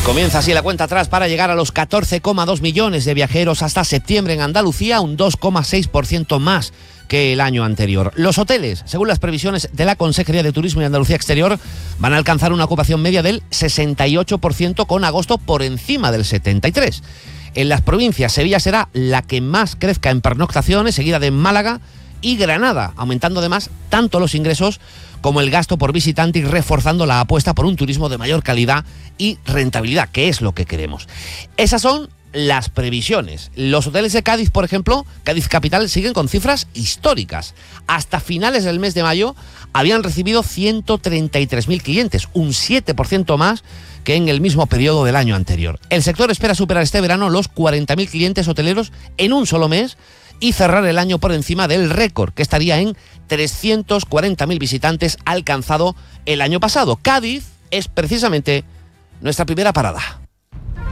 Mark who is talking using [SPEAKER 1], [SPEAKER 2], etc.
[SPEAKER 1] Comienza así la cuenta atrás para llegar a los 14,2 millones de viajeros hasta septiembre en Andalucía, un 2,6% más que el año anterior. Los hoteles, según las previsiones de la Consejería de Turismo y Andalucía Exterior, van a alcanzar una ocupación media del 68%, con agosto por encima del 73%. En las provincias, Sevilla será la que más crezca en pernoctaciones, seguida de Málaga y Granada, aumentando además tanto los ingresos como el gasto por visitante y reforzando la apuesta por un turismo de mayor calidad y rentabilidad, que es lo que queremos. Esas son las previsiones. Los hoteles de Cádiz, por ejemplo, Cádiz Capital, siguen con cifras históricas. Hasta finales del mes de mayo habían recibido 133.000 clientes, un 7% más que en el mismo periodo del año anterior. El sector espera superar este verano los 40.000 clientes hoteleros en un solo mes y cerrar el año por encima del récord, que estaría en 340.000 visitantes alcanzado el año pasado. Cádiz es precisamente nuestra primera parada.